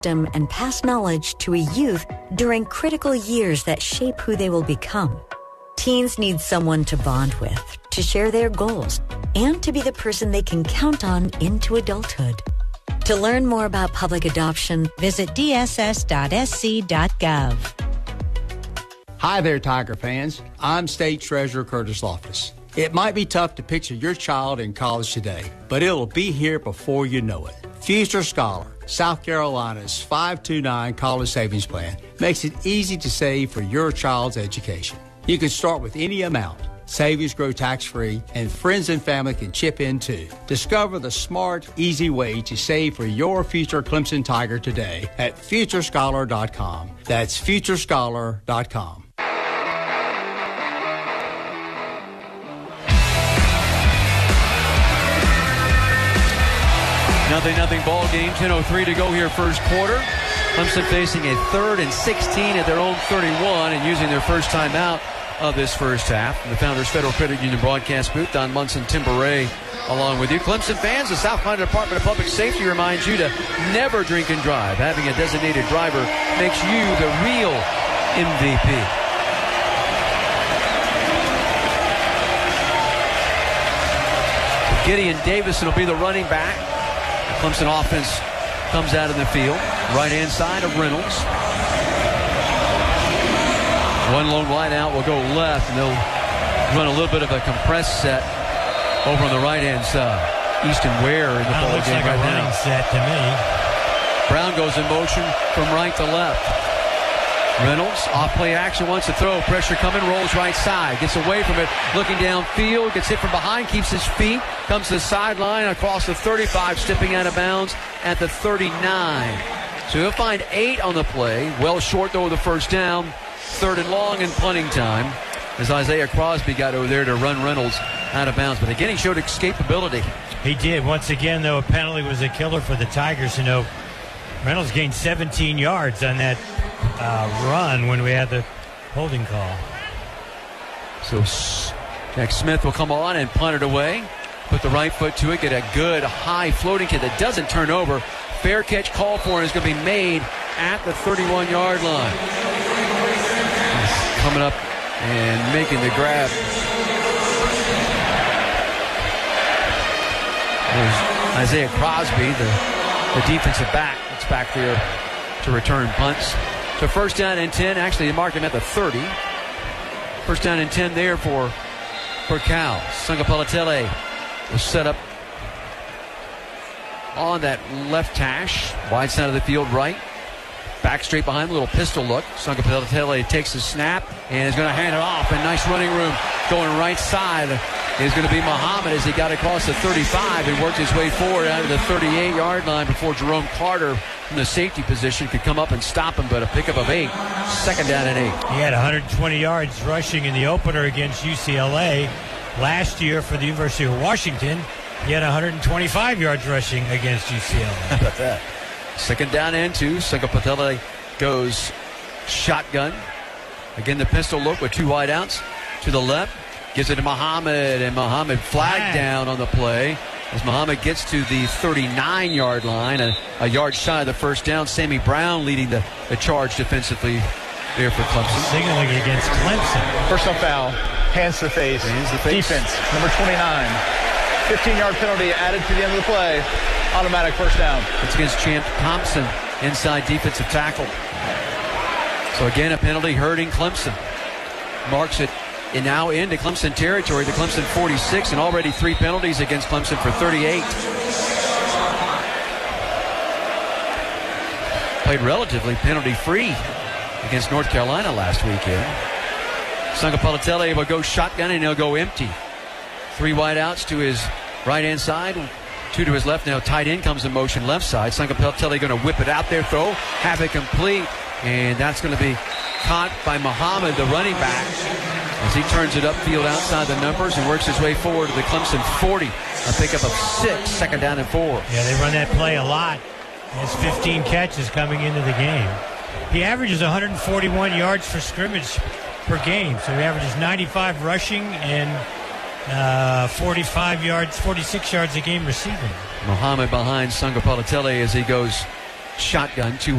wisdom and past knowledge to a youth during critical years that shape who they will become. Teens need someone to bond with, to share their goals, and to be the person they can count on into adulthood. To learn more about public adoption, visit dss.sc.gov. Hi there, Tiger fans. I'm State Treasurer Curtis Loftus. It might be tough to picture your child in college today, but it'll be here before you know it. Future Scholar, South Carolina's 529 college savings plan, makes it easy to save for your child's education. You can start with any amount. Savings grow tax-free, and friends and family can chip in too. Discover the smart, easy way to save for your future Clemson Tiger today at FutureScholar.com. That's FutureScholar.com. Nothing ball game, 10:03 to go here first quarter. Clemson facing a 3rd and 16 at their own 31 and using their first timeout of this first half. From the Founders Federal Credit Union broadcast booth, Don Munson, Tim Beret, along with you. Clemson fans, the South Carolina Department of Public Safety reminds you to never drink and drive. Having a designated driver makes you the real MVP. Gideon Davison will be the running back. The Clemson offense comes out of the field. Right-hand side of Reynolds. One lone wide out will go left, and they'll run a little bit of a compressed set over on the right-hand side. Easton Ware in the ball looks game like right a running now. set to me. Brown goes in motion from right to left. Reynolds, off-play action, wants to throw. Pressure coming, rolls right side. Gets away from it, looking downfield. Gets hit from behind, keeps his feet. Comes to the sideline across the 35, stepping out of bounds at the 39. So he'll find 8 on the play. Well short, though, of the first down. 3rd and long and punting time as Isaiah Crosby got over there to run Reynolds out of bounds. But again, he showed escapability. He did. Once again, though, a penalty was a killer for the Tigers. You know, Reynolds gained 17 yards on that run when we had the holding call. So Jack Smith will come on and punt it away. Put the right foot to it. Get a good high floating kick that doesn't turn over. Fair catch called for and is going to be made at the 31-yard line. He's coming up and making the grab. There's Isaiah Crosby, the defensive back, that's back there to return punts. So first down and 10. Actually, they marked him at the 30. First down and 10 there for Cal. Sungapalitele was set up on that left hash. Wide side of the field right. Back straight behind, a little pistol look. Sungapalitele takes the snap and is going to hand it off. And nice running room going right side is going to be Muhammad as he got across the 35 and worked his way forward out of the 38-yard line before Jerome Carter from the safety position could come up and stop him, but a pickup of 8. Second down and 8. He had 120 yards rushing in the opener against UCLA. Last year for the University of Washington, he had 125 yards rushing against UCLA. How about that? Second down and 2. Sungapalitele goes shotgun. Again, the pistol look with 2 wide outs to the left. Gives it to Muhammad, and Muhammad flagged down on the play. As Muhammad gets to the 39-yard line, a yard shy of the first down. Sammy Brown leading the charge defensively there for Clemson. Signaling against Clemson. Personal foul, hands to the face. Defense, number 29. 15-yard penalty added to the end of the play. Automatic first down. It's against Champ Thompson, inside defensive tackle. So again, a penalty hurting Clemson. Marks it and now into Clemson territory, the Clemson 46, and already 3 penalties against Clemson for 38. Played relatively penalty-free against North Carolina last weekend. Sungapalitele will go shotgun and he'll go empty. 3 wide outs to his right-hand side, 2 to his left. Now tight end comes in motion left side. Sungapalitele going to whip it out there, throw, have it complete, and that's going to be caught by Muhammad, the running back, as he turns it upfield outside the numbers and works his way forward to the Clemson 40. A pickup of 6, second down and 4. Yeah, they run that play a lot. He has 15 catches coming into the game. He averages 141 yards for scrimmage per game, so he averages 95 rushing and 46 yards a game receiving. Muhammad behind Sungapalitele as he goes shotgun, 2